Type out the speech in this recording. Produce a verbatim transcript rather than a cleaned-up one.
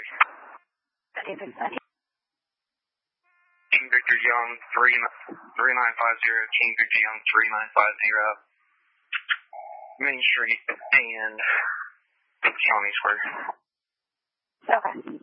sorry. King Victor Young, three nine five zero, King Victor Young, three nine five zero, Main Street and County Square. Okay.